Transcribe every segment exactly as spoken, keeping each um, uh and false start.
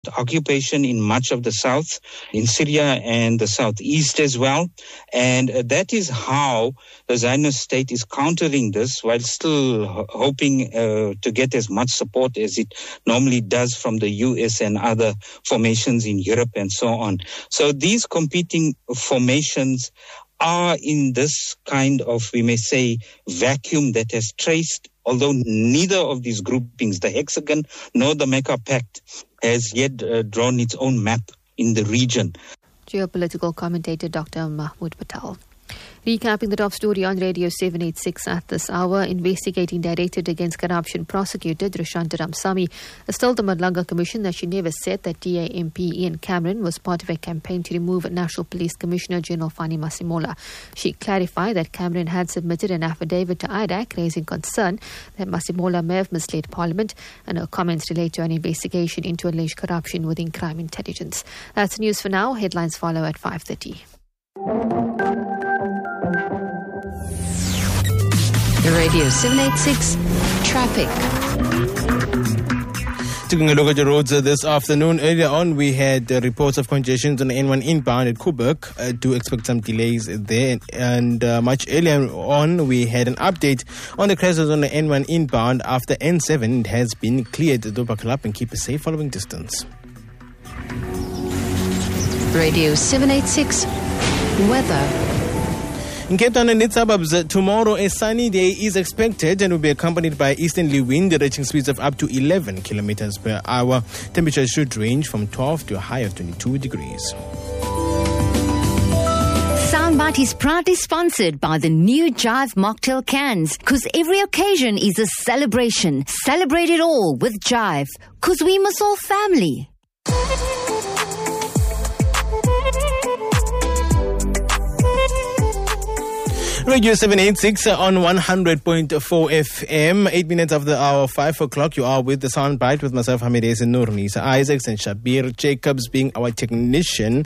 occupation in much of the south, in Syria and the southeast as well. And uh, that is how the Zionist state is countering this while still ho- hoping uh, to get as much support as it normally does from the U S and other formations in Europe and so on. So these competing formations are in this kind of, we may say, vacuum that has traced, although neither of these groupings, the Hexagon nor the Mecca Pact, has yet uh, drawn its own map in the region. Geopolitical commentator Doctor Mahmoud Patel. Recapping the top story on Radio seven eighty-six at this hour, investigating directed against corruption prosecutor Drishanti Ramsamy has told the Madlanga Commission that she never said that D A M P Ian Cameron was part of a campaign to remove National Police Commissioner General Fani Masimola. She clarified that Cameron had submitted an affidavit to I D A C raising concern that Masimola may have misled Parliament, and her comments relate to an investigation into alleged corruption within crime intelligence. That's news for now. Headlines follow at five thirty. Radio seven eighty-six Traffic. Taking a look at the roads uh, this afternoon. Earlier on, we had uh, reports of congestions on the N one inbound at Koeberg. Uh, do expect some delays there. And uh, much earlier on, we had an update on the crashes on the N one inbound after N seven has been cleared. Do buckle up and keep a safe following distance. Radio seven eighty-six Weather. In Cape Town and its suburbs, uh, tomorrow a sunny day is expected and will be accompanied by easterly wind reaching speeds of up to eleven kilometers per hour. Temperatures should range from twelve to a high of twenty-two degrees. Soundbite is proudly sponsored by the new Jive Mocktail cans, because every occasion is a celebration. Celebrate it all with Jive, because we must all family. Radio seven eighty-six on one hundred point four F M. Eight minutes after the hour, five o'clock. You are with the Soundbite with myself, Hamid and Nurnisa Isaacs, and Shabir Jacobs being our technician.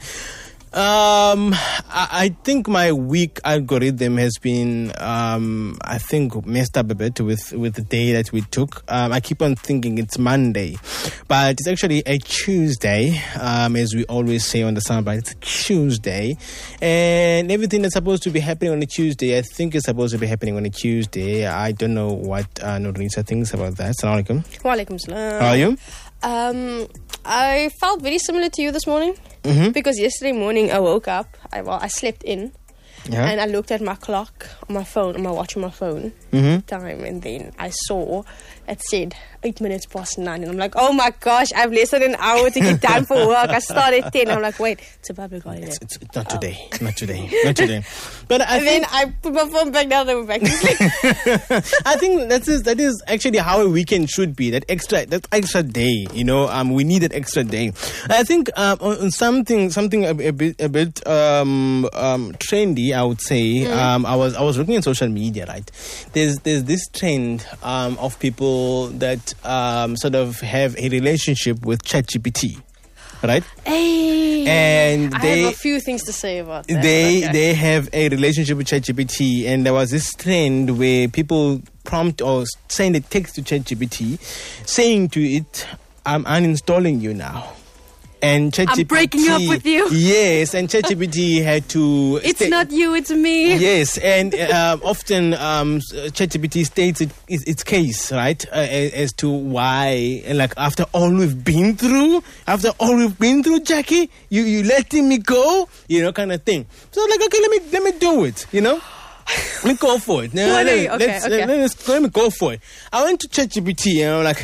Um, I, I think my week algorithm has been, um, I think, messed up a bit with, with the day that we took. Um, I keep on thinking it's Monday, but it's actually a Tuesday, um, as we always say on the Soundbite. It's a Tuesday, and everything that's supposed to be happening on a Tuesday, I think is supposed to be happening on a Tuesday. I don't know what uh, Nurisa thinks about that. Assalamu alaikum. Wa alaikum salam. How are you? Um, I felt very similar to you this morning. Mm-hmm. Because yesterday morning I woke up, I, well, I slept in, yeah. and I looked at my clock on my phone, on my watch on my phone, mm-hmm. time, and then I saw it said eight minutes past nine, and I'm like, oh my gosh, I've less than an hour to get done for work. I started at ten. I'm like, wait, it's a public holiday. It's, it's, it's not today. Oh. Not today. Not today. But I and think, then I put my phone back down and went back to sleep. I think that is that is actually how a weekend should be. That extra that extra day, you know, um, we need that extra day. I think um, on something something a, a bit a bit um, um, trendy, I would say. Mm. Um, I was I was looking at social media, right? There's there's this trend um, of people that um, sort of have a relationship with ChatGPT, right? Hey, and I they, have a few things to say about that. They okay. they have a relationship with ChatGPT, and there was this trend where people prompt or send a text to ChatGPT saying to it, "I'm uninstalling you now." And ChatGPT, I'm breaking up with you. Yes, and ChatGPT had to... It's sta- not you, it's me. Yes, and uh, often um, ChatGPT states it, its, its case, right, uh, as, as to why, like, after all we've been through, after all we've been through, Jackie, you, you letting me go, you know, kind of thing. So, like, okay, let me let me do it, you know? Let me go for it. No, let, okay, let's, okay. Let, let's, let me go for it. I went to ChatGPT and I'm like...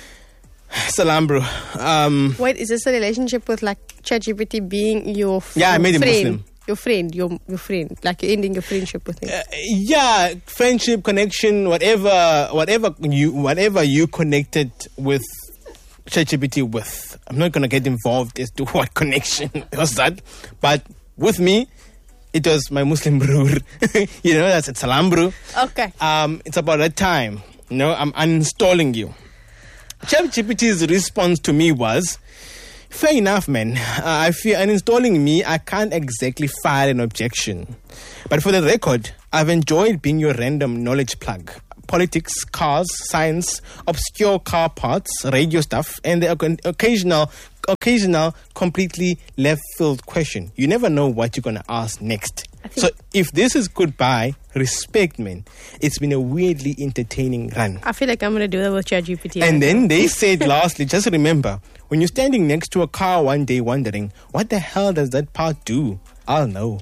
Salam, bro. Um, Wait, is this a relationship with like ChatGPT being your f- yeah? I made him friend? Muslim. Your friend, your your friend, like you're ending your friendship with him. Uh, yeah, friendship, connection, whatever, whatever you, whatever you connected with ChatGPT with. I'm not gonna get involved as to what connection was that, but with me, it was my Muslim bro. You know, that's it. Salam, bro. Okay. Um, it's about that time. You know, I'm uninstalling you. ChatGPT's response to me was, fair enough, man. Uh, I fear uninstalling me, I can't exactly file an objection. But for the record, I've enjoyed being your random knowledge plug. Politics, cars, science, obscure car parts, radio stuff, and the occasional occasional, completely left field question. You never know what you're going to ask next. So if this is goodbye, respect, man. It's been a weirdly entertaining run. I feel like I'm going to do that with ChatGPT. And then they said lastly, just remember, when you're standing next to a car one day wondering, what the hell does that part do? I'll know.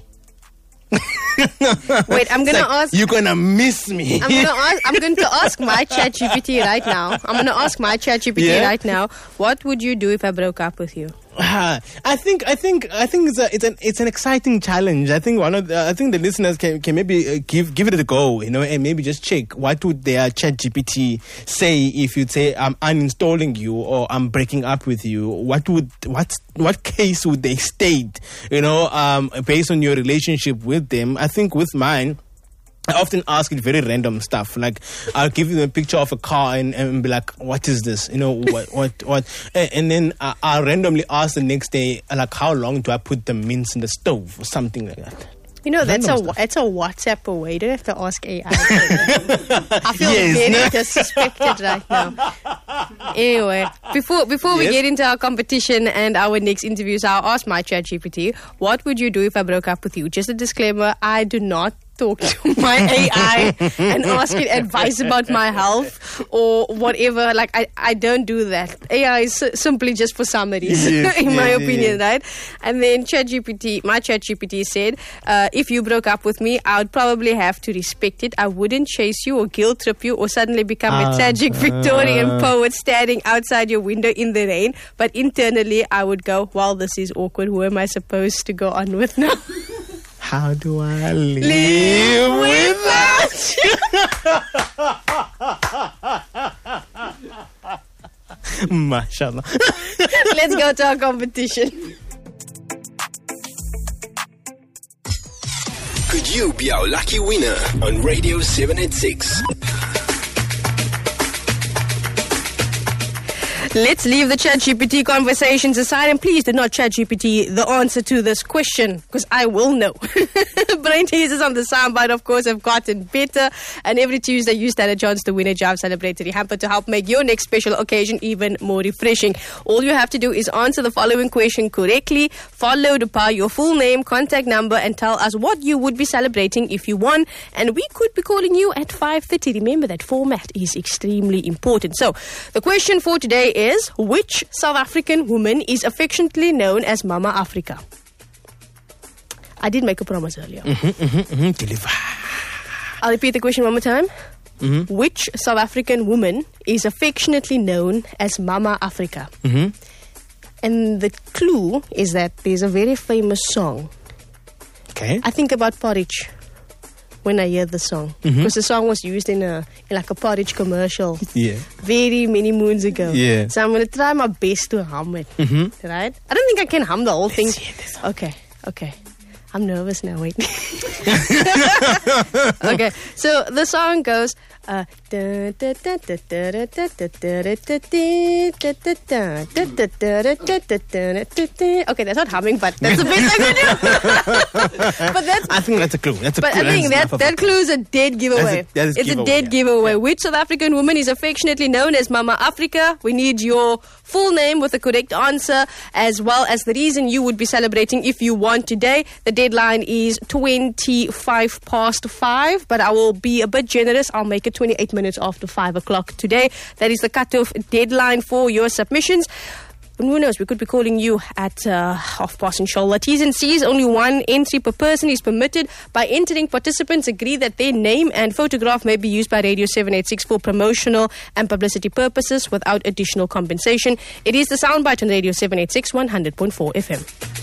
Wait, I'm gonna like, ask. You're gonna miss me. I'm gonna ask. I'm going to ask my ChatGPT right now. I'm gonna ask my ChatGPT Yeah? right now. What would you do if I broke up with you? Ah, I think I think I think it's a, it's an it's an exciting challenge. I think one of the, I think the listeners can, can maybe uh, give give it a go, you know, and maybe just check what would their ChatGPT say if you'd say I'm uninstalling you or I'm breaking up with you. What would what what case would they state, you know, um, based on your relationship with them? I think with mine, I often ask it very random stuff. Like, I'll give you a picture of a car and, and be like, what is this? You know, what, what, what? And, and then I, I'll randomly ask the next day, like, how long do I put the mince in the stove or something like that? You know, that's a Random stuff. it's a WhatsApp away. You don't have to ask A I. I feel Yes, very no? disrespected right now. Anyway, before before we Yes? get into our competition and our next interviews, I'll ask my ChatGPT, what would you do if I broke up with you? Just a disclaimer, I do not talk to my A I and ask it advice about my health or whatever. Like, I, I don't do that. A I is s- simply just for summaries, Yes, in my yeah, opinion, yeah. right? And then ChatGPT, my ChatGPT said, uh, if you broke up with me, I would probably have to respect it. I wouldn't chase you or guilt trip you or suddenly become a Ah, tragic Victorian poet standing outside your window in the rain. But internally, I would go, well, this is awkward. Who am I supposed to go on with now? How do I live, Live without you? Mashallah. Let's go to our competition. Could you be our lucky winner on Radio seven eighty-six? Let's leave the ChatGPT conversations aside and please do not ChatGPT the answer to this question because I will know. Brain teasers on the soundbite, of course, have gotten better, and every Tuesday you stand a chance to win a Jive Celebratory hamper to help make your next special occasion even more refreshing. All you have to do is answer the following question correctly, followed by your full name, contact number, and tell us what you would be celebrating if you won, and we could be calling you at five thirty. Remember that format is extremely important. So, the question for today is, Is which South African woman is affectionately known as Mama Africa? I did make a promise earlier. Mm-hmm, mm-hmm, mm-hmm. Deliver. I'll repeat the question one more time. Mm-hmm. Which South African woman is affectionately known as Mama Africa? Mm-hmm. And the clue is that there's a very famous song. Okay. I think about porridge when I hear the song, Mm-hmm. because the song was used in a in like a porridge commercial. Yeah. Very many moons ago. Yeah. So I'm going to try my best to hum it. Mhm. Right? I don't think I can hum the whole thing. Let's hear this one. Okay. Okay. I'm nervous now. Wait. Okay. So the song goes. Uh, okay, that's not humming, but that's the best I can do. But that's I think that's a clue. That's a But clue. I think That's that, enough that of a clue is a dead giveaway. That's a- that is it's giveaway, a dead yeah. giveaway. Yeah. Which South African woman is affectionately known as Mama Africa? We need your full name with the correct answer, as well as the reason you would be celebrating if you won today. The deadline is twenty-five past five, but I will be a bit generous. I'll make it twenty-eight minutes after five o'clock today. That is the cutoff deadline for your submissions. And who knows, we could be calling you at uh, half past, inshallah. T's and C's, only one entry per person is permitted. By entering, participants agree that their name and photograph may be used by Radio seven eighty-six for promotional and publicity purposes without additional compensation. It is the soundbite on Radio seven eighty-six, one hundred point four F M.